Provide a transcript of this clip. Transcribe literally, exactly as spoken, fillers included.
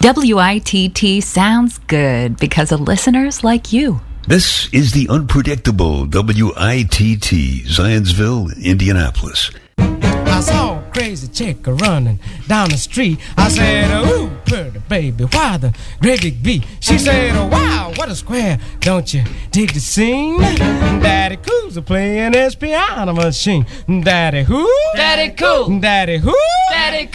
W I T T sounds good because of listeners like you. This is the unpredictable W I T T, Zionsville, Indianapolis. I saw a crazy chick running down the street. I said, ooh, pretty baby, why the great big B? She said, oh, wow, what a square. Don't you dig the scene? Daddy Cool's playing his piano machine. Daddy who? Daddy Cool. Daddy who? Daddy